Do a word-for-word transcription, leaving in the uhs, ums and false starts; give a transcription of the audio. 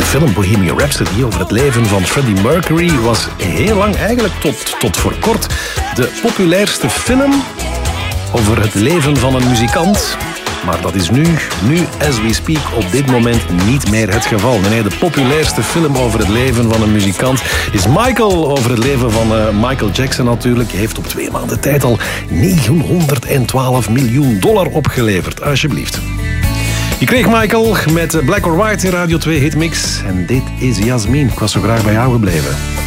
film Bohemian Rhapsody over het leven van Freddie Mercury was heel lang, eigenlijk tot, tot voor kort, de populairste film over het leven van een muzikant. Maar dat is nu, nu as we speak, op dit moment niet meer het geval. Nee, de populairste film over het leven van een muzikant is Michael. Over het leven van uh, Michael Jackson natuurlijk. Hij heeft op twee maanden tijd al negenhonderdtwaalf miljoen dollar opgeleverd. Alsjeblieft. Je kreeg Michael met Black or White in Radio twee Hitmix. En dit is Jasmin. Ik was zo graag bij jou gebleven.